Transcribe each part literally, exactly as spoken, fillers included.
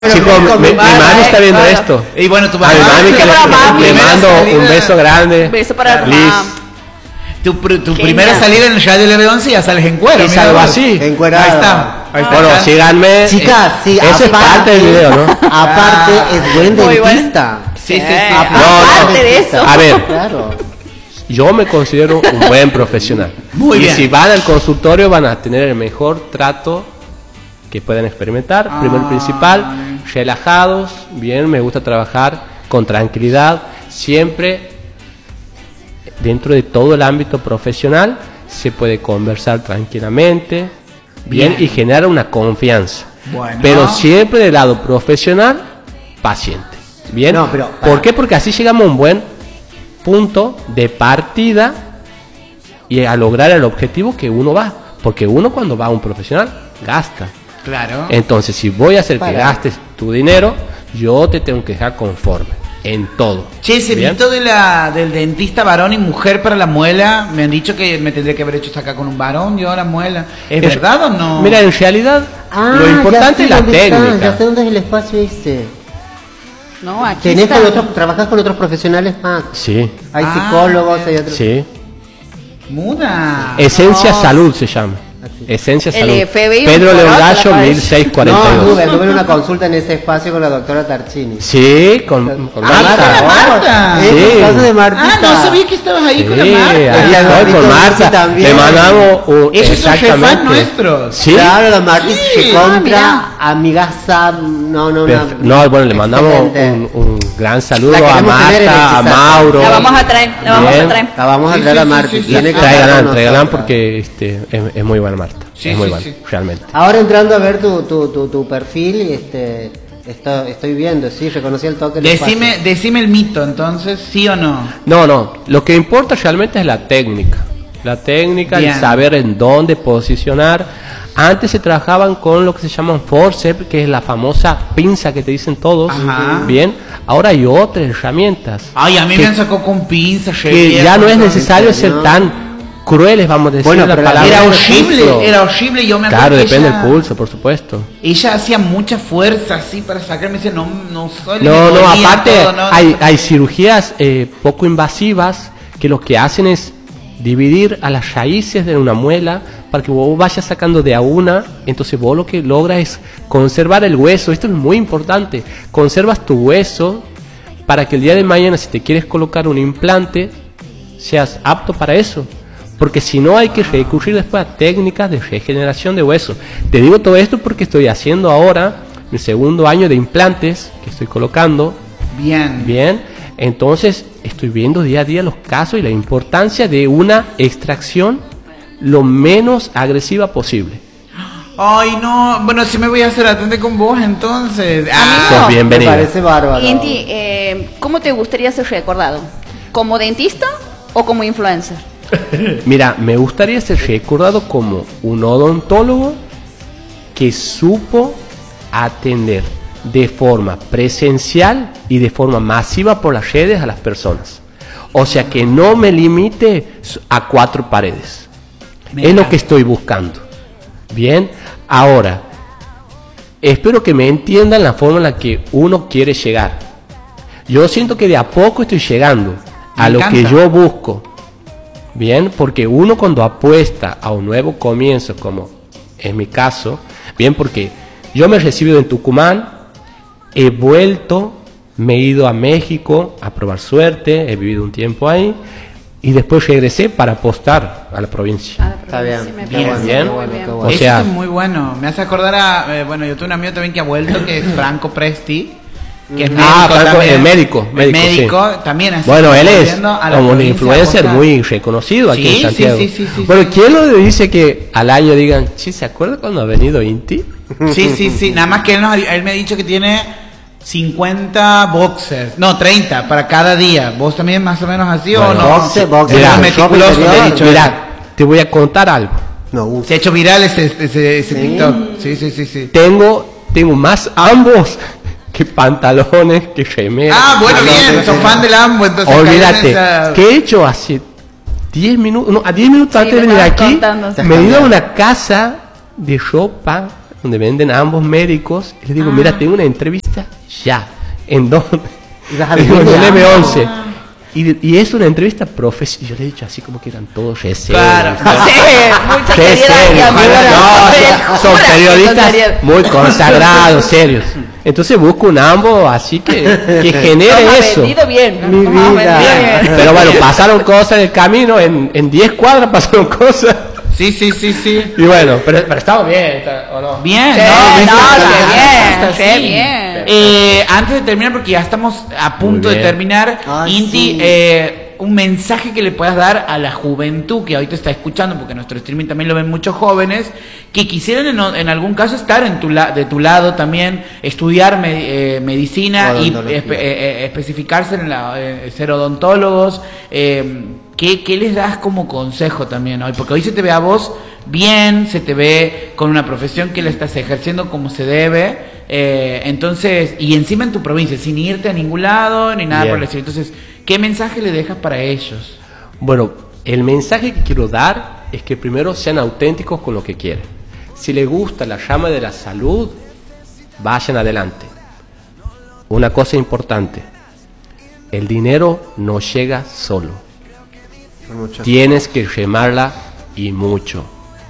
Chicos, mi, mi mami está viendo claro. esto. Y bueno, tu mamá. A mi mami que le, mami, le mando salida. un beso grande. Beso para Liz. mamá. Tu, tu Genial. primera salida en el Radio L B once ya sales en cuero. Y mira salgo vos. así. Encuerado. Ahí está. Ahí está. Bueno, Ya. síganme. Chicas, sí, Eso es parte del video, ¿no? Aparte, Ah. es buen Muy buen. dentista. Sí, sí, sí. Eh, Aparte aparte de dentista. eso. A ver, Claro. yo me considero un buen profesional. Muy y bien. si van al consultorio van a tener el mejor trato que puedan experimentar. Ah. Primero principal, relajados, bien, me gusta trabajar con tranquilidad, siempre dentro de todo el ámbito profesional se puede conversar tranquilamente, bien, Bien. y generar una confianza. Bueno. Pero siempre del lado profesional, paciente. Bien, No, pero, ¿por para. qué? Porque así llegamos a un buen punto de partida y a lograr el objetivo que uno va. Porque uno cuando va a un profesional gasta. Claro. Entonces, si voy a hacer que Para. gastes tu dinero, yo te tengo que dejar conforme en todo. Che, ese ¿Bien? mito de la, del dentista varón y mujer para la muela, me han dicho que me tendría que haber hecho acá con un varón, yo la muela. ¿Es, Es- verdad o no? Mira, en realidad, Ah, lo ya importante sé es la dónde está, técnica. ya sé dónde es el espacio ese. No, aquí Tenés está. con otros, trabajás con otros profesionales más. Sí, Hay Ah, psicólogos, hay otros. sí. Muda. Esencia No. Salud se llama. Esencia El Salud. F B I Pedro un León coroto, Gallo, la mil cabeza. seiscientos cuarenta y No, dos. tuve, tuve una consulta en ese espacio con la doctora Tarchini. Sí, con, con Ah, Marta. con la Marta. Sí. Sí. En casa de Martita. Ah, no sabía que estabas ahí Sí, con la Marta. ahí Y a estoy Martito con Marta. Rossi también. Le mandamos un, Ellos son exactamente. jefas nuestros. Sí. Claro, la Martita Sí. se Ah, contra, mirá. amigaza, no, no, Perfe- una- No, bueno, le mandamos excelente. un, un gran saludo La a queremos tener en Marta, a el Chisar. Mauro. La vamos a traer, la vamos Bien. a traer. La vamos a Sí, traer sí, a sí, Marta. sí, sí, Tiene sí. que estar Traigan, con traigan nosotros. porque este, es, es muy buena Marta. Sí, es sí, muy buena, sí. realmente. Ahora entrando a ver tu, tu, tu, tu perfil, y este, esto- estoy viendo, sí, reconocí el toque. del Decime, espacio. decime el mito, entonces, ¿sí o no? No, no, lo que importa realmente es la técnica. La técnica, Bien. el saber en dónde posicionar. Antes se trabajaban con lo que se llaman forceps, que es la famosa pinza que te dicen todos. Ajá. Bien, ahora hay otras herramientas. Ay, a mí que, me han sacado con pinza, que ya no es necesario ¿en ser serio? tan crueles, vamos a decir Bueno, la pero la- palabra. Era del horrible, pulso. era horrible. Yo me acuerdo Claro, que depende ella, del pulso, por supuesto. Ella hacía mucha fuerza así para sacarme. Dice, no, no soy. No, me no, dolía aparte todo, no, hay, no. hay cirugías eh, poco invasivas que lo que hacen es dividir a las raíces de una muela para que vos vayas sacando de a una. Entonces vos lo que logras es conservar el hueso. Esto es muy importante. Conservas tu hueso para que el día de mañana, si te quieres colocar un implante, seas apto para eso. Porque si no, hay que recurrir después a técnicas de regeneración de hueso. Te digo todo esto porque estoy haciendo ahora mi segundo año de implantes que estoy colocando. Bien. Bien, entonces estoy viendo día a día los casos y la importancia de una extracción lo menos agresiva posible. Ay, no. Bueno, si me voy a hacer atender con vos, entonces. Ah, Sos Me bienvenida. parece bárbaro. Inti, eh, ¿cómo te gustaría ser recordado? ¿Como dentista o como influencer? Mira, me gustaría ser recordado como un odontólogo que supo atender de forma presencial y de forma masiva por las redes a las personas. O sea, que no me limite a cuatro paredes. Me Es lo encanta. que estoy buscando. Bien, ahora, espero que me entiendan la forma en la que uno quiere llegar. Yo siento que de a poco estoy llegando a Me lo encanta. que yo busco. Bien, porque uno cuando apuesta a un nuevo comienzo, como en mi caso, bien, porque yo me he recibido en Tucumán, he vuelto, me he ido a México a probar suerte, he vivido un tiempo ahí, y después regresé para apostar a la provincia. Está bien, Sí, me qué parece bueno, muy bien. bien. qué O Eso sea- es muy bueno. Me hace acordar a. eh, bueno, yo tengo un amigo también que ha vuelto, que es Franco Presti. Que es médico Ah, Franco, también. el médico, El médico, médico sí. también. así, Bueno, él es volviendo a la como un provincia, influencer Boca. muy reconocido aquí Sí, en sí, Santiago. sí, sí, sí, bueno, sí. ¿quién lo dice que al año digan, sí, ¿se acuerda cuando ha venido Inti? Sí, sí, sí. Nada más que él, nos- él me ha dicho que tiene cincuenta boxers. No, treinta para cada día. ¿Vos también más o menos así o Bueno, no? boxer, boxer, Era mira, meticuloso, interior. le he dicho. Mira, te voy a contar algo. No, uh, Se ha hecho viral ese, ese, ese Sí. TikTok. Sí, sí, sí, sí. Tengo, tengo más ambos que pantalones, que remeras. Ah, bueno, No, bien. no, Sos no. fan del Ambo, entonces. Olvídate, caen en esa- ¿qué he hecho hace diez minutos? No, a diez minutos Sí, antes de me venir estabas aquí, contando, sí. me he ido a una casa de ropa donde venden a ambos médicos. Y les digo, Ah. mira, tengo una entrevista ya. ¿En dónde? ¿Y vas a Digo, vivir en el ya? M once. Y, y es una entrevista profesional. Yo le he dicho así como que eran todos re serios. Claro. Sí, mucha Re seriedad. serios, y amigo, no, son jura que periodistas seriedad. muy consagrados, serios. Entonces busco un ambos así que, que genere Nos ha eso. vendido bien. ¿no? Mi Nos ha vida. vendido bien. Pero bueno, pasaron cosas en el camino, en en diez cuadras pasaron cosas. Sí, sí, sí, sí. Y bueno, pero, pero estamos bien, está- ¿o no? Bien, Sí, ¿no? no, ¿Viste? qué bien, Está qué así. bien. Eh, antes de terminar, porque ya estamos a punto de bien. terminar, Ay, Inti, sí. eh, un mensaje que le puedas dar a la juventud que hoy te está escuchando, porque nuestro streaming también lo ven muchos jóvenes, que quisieran en, en algún caso estar en tu la- de tu lado también, estudiar me- eh, medicina y Odontología. espe- eh, eh, especificarse en la, eh, ser odontólogos. Eh, ¿qué, ¿Qué les das como consejo también hoy? Porque hoy se te ve a vos bien, se te ve con una profesión que la estás ejerciendo como se debe. Eh, entonces, y encima en tu provincia, sin irte a ningún lado ni nada Bien. por el estilo. Entonces, ¿qué mensaje le dejas para ellos? Bueno, el mensaje que quiero dar es que primero sean auténticos con lo que quieren. Si les gusta la llama de la salud, vayan adelante. Una cosa importante, el dinero no llega solo. Mucho. Tienes que remarla y mucho.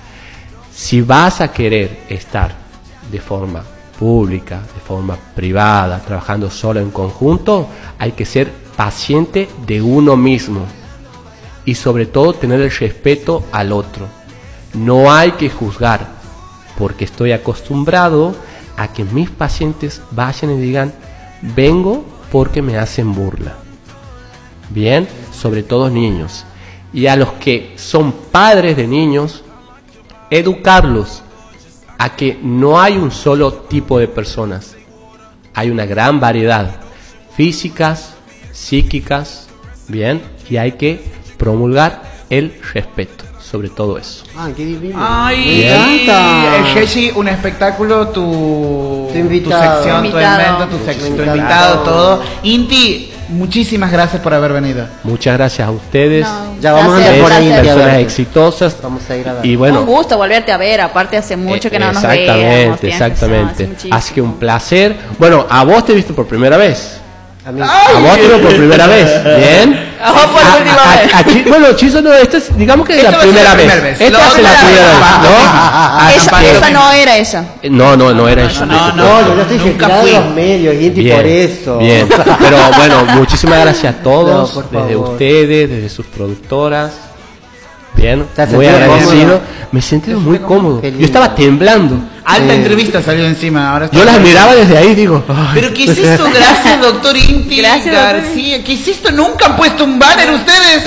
Si vas a querer estar de forma pública, de forma privada, trabajando solo en conjunto, hay que ser paciente de uno mismo y sobre todo tener el respeto al otro. No hay que juzgar, porque estoy acostumbrado a que mis pacientes vayan y digan, vengo porque me hacen burla. Bien, sobre todo niños. Y a los que son padres de niños, educarlos a que no hay un solo tipo de personas, hay una gran variedad, físicas, psíquicas, bien, y hay que promulgar el respeto sobre todo eso. Ay, qué divino. Ay, Me encanta. eh, Jessy, un espectáculo, tu, Tu invitado. sección, tu Invitado. evento, tu, sec- Me tu encanta. invitado, todo. Inti, muchísimas gracias por haber venido. Muchas gracias a ustedes. No, Ya vamos a gracias, andar por ahí, gracias. ya Personas verte. exitosas. Vamos a ir a ver. Y bueno, un gusto volverte a ver, aparte hace mucho que no nos veíamos. exactamente, tienes razón, exactamente. hace muchísimo. Así que un placer. Bueno, a vos te he visto por primera vez. A mí. A vos te veo por primera vez. Bien. A vos por A- última a- vez. aquí- bueno, Chizo, no, esta es, digamos que es Esta la va a ser primera la vez. primera vez. Esta Lo va a ser la otro primera era- vez, ¿no? Ah, esa, capaz que- esa no era ella. No, no, no era eso. No, No, yo ya estoy nunca retirado de fui. los medios, Inti, Bien, por eso. bien. Pero bueno, muchísimas gracias a todos, No, por desde favor. ustedes, desde sus productoras. Bien, ¿Te has muy sentido agradecido. cómodo? Me he sentido muy cómodo. Qué Yo lindo. estaba temblando. Alta Sí. entrevista salió encima. Ahora está- Yo las miraba desde ahí y digo, "Ay". Pero ¿qué es esto? Gracias, doctor Inti Gracias, doctor. García. ¿Qué es esto? ¿Nunca han puesto un banner ustedes?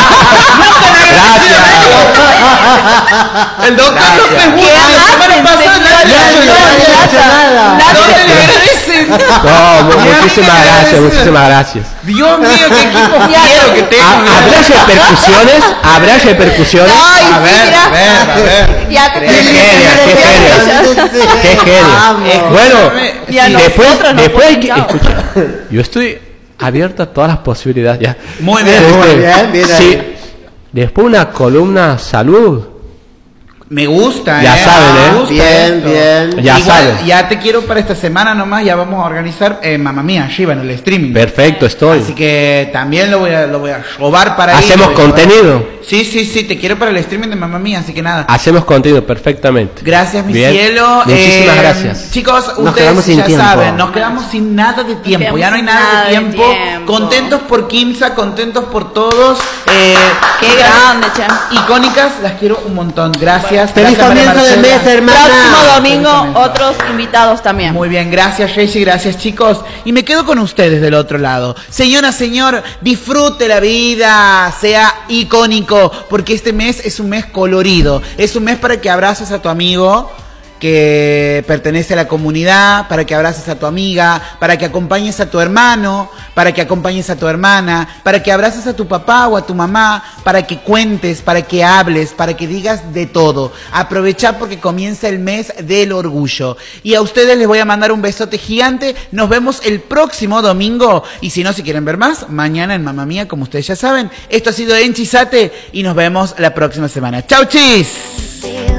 El doctor López Wood, ¿Qué la semana hacen, pasada, señora? nadie ha hecho Nadie nada. ha hecho nada. ¿Dónde le agradecen? No, mu- Ya, muchísimas mira, gracias, agradecido. muchísimas gracias. Dios mío, qué equipo quiero que tengo. Ha- ¿Habrá repercusiones? ¿Habrá repercusiones? Ay, A sí, ver, mira. a ver, a ver. Ya te Qué genia, qué genia. Qué genio. Bueno, Y a sí, después, nosotros nos después hay ponen que chao. escuchar. Yo estoy abierto a todas las posibilidades ya. Muy bien. Este, Muy bien, bien sí. ahí. Después una columna salud. Me gusta, Ya eh. saben, ¿eh? Me gusta Bien, esto. bien. Ya Igual, saben. ya te quiero para esta semana nomás, ya vamos a organizar eh, Mamma Mía, Shiva, en el streaming. Perfecto, estoy. Así que también lo voy a, lo voy a robar para ahí. Hacemos Lo voy a robar. contenido. Sí, sí, sí, te quiero para el streaming de Mamma Mía, así que nada. Hacemos contenido perfectamente. Gracias, mi Bien. cielo. Muchísimas Eh, gracias. Chicos, Nos ustedes quedamos sin ya tiempo. saben, nos quedamos sin nada de tiempo. quedamos Ya no hay sin nada, nada de de tiempo. tiempo. Contentos por Kimsa, contentos por todos. Eh, Qué chicas grande, che. Icónicas, las quiero un montón. Gracias. Feliz Gracias, María comienzo de Marcela. mes, hermana. Próximo domingo, Feliz comienzo. otros invitados también. Muy bien, gracias Jessy, gracias chicos. Y me quedo con ustedes del otro lado. Señora, señor, disfrute la vida, sea icónico, porque este mes es un mes colorido. Es un mes para que abraces a tu amigo que pertenece a la comunidad, para que abraces a tu amiga, para que acompañes a tu hermano, para que acompañes a tu hermana, para que abraces a tu papá o a tu mamá, para que cuentes, para que hables, para que digas de todo. Aprovechar porque comienza el mes del orgullo. Y a ustedes les voy a mandar un besote gigante. Nos vemos el próximo domingo. Y si no, si quieren ver más, mañana en Mamma Mía, como ustedes ya saben. Esto ha sido Enchisate y nos vemos la próxima semana. ¡Chau, chis! Feel